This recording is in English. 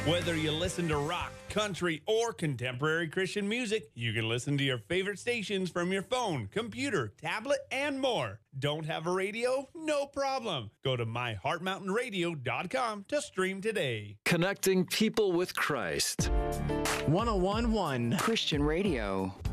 Whether you listen to rock, country, or contemporary Christian music, you can listen to your favorite stations from your phone, computer, tablet, and more. Don't have a radio? No problem. Go to myheartmountainradio.com to stream today. Connecting people with Christ. 1011 Christian Radio.